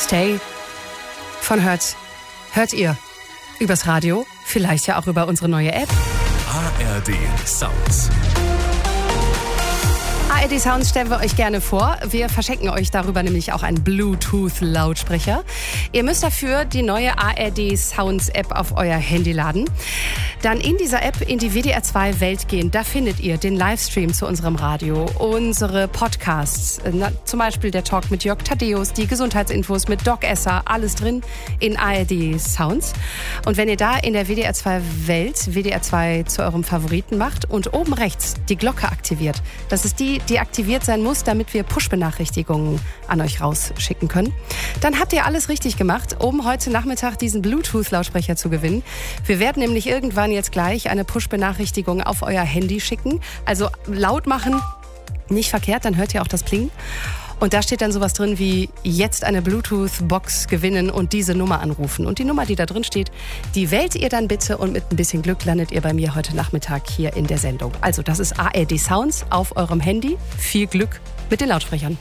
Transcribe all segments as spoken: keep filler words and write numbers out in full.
Stay von Hört. Hört ihr übers Radio, vielleicht ja auch über unsere neue App. A R D Sounds. A R D Sounds stellen wir euch gerne vor. Wir verschenken euch darüber nämlich auch einen Bluetooth-Lautsprecher. Ihr müsst dafür die neue A R D Sounds App auf euer Handy laden. Dann in dieser App in die W D R zwei Welt gehen. Da findet ihr den Livestream zu unserem Radio, unsere Podcasts, na, zum Beispiel der Talk mit Jörg Thaddeus, die Gesundheitsinfos mit Doc Esser, alles drin in A R D Sounds. Und wenn ihr da in der W D R zwei Welt W D R zwei zu eurem Favoriten macht und oben rechts die Glocke aktiviert, das ist die, die aktiviert sein muss, damit wir Push-Benachrichtigungen an euch rausschicken können, dann habt ihr alles richtig gemacht, um heute Nachmittag diesen Bluetooth-Lautsprecher zu gewinnen. Wir werden nämlich irgendwann jetzt gleich eine Push-Benachrichtigung auf euer Handy schicken. Also laut machen, nicht verkehrt, dann hört ihr auch das Plingen. Und da steht dann sowas drin wie jetzt eine Bluetooth-Box gewinnen und diese Nummer anrufen. Und die Nummer, die da drin steht, die wählt ihr dann bitte und mit ein bisschen Glück landet ihr bei mir heute Nachmittag hier in der Sendung. Also das ist A R D Sounds auf eurem Handy. Viel Glück mit den Lautsprechern.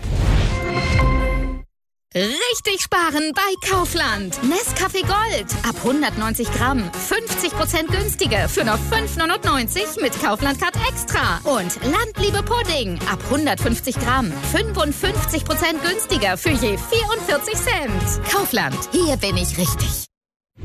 Richtig sparen bei Kaufland. Nescafé Gold. Ab hundertneunzig Gramm. fünfzig Prozent günstiger für noch fünf neunundneunzig mit Kaufland Card Extra. Und Landliebe Pudding. Ab hundertfünfzig Gramm. fünfundfünfzig Prozent günstiger für je vierundvierzig Cent. Kaufland. Hier bin ich richtig.